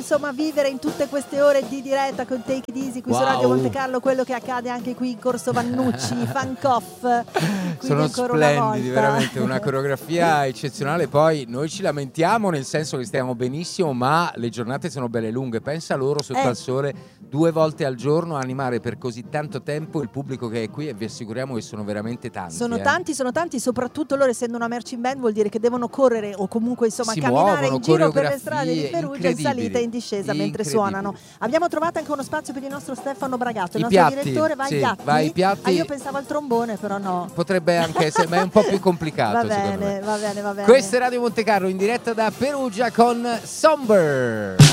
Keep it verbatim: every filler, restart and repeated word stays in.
insomma vivere in tutte queste ore di diretta con Take It Easy qui wow. su Radio Monte Carlo quello che accade anche qui in Corso Vannucci, Fancoff. Sono ancora splendidi, una veramente una coreografia eccezionale. Poi noi ci lamentiamo nel senso che stiamo benissimo, ma le giornate sono belle lunghe. Pensa loro sotto eh. al sole due volte al giorno a animare per così tanto tempo il pubblico che è qui, e vi assicuriamo che sono veramente tanti. Sono eh. tanti, sono tanti, soprattutto loro essendo una marching band vuol dire che devono correre o comunque insomma Si camminare muovono, in giro per le coreografie strade di Perugia in salita e in discesa mentre suonano. Abbiamo trovato anche uno spazio per il nostro Stefano Bragato, il I nostro piatti, direttore. Vai sì, ai piatti. vai ai piatti. Ah, io pensavo al trombone, però no. Potrebbe anche essere, ma è un po' più complicato. Va secondo bene, me. va bene, va bene. Questa è Radio Monte Carlo in diretta da Perugia con Somber.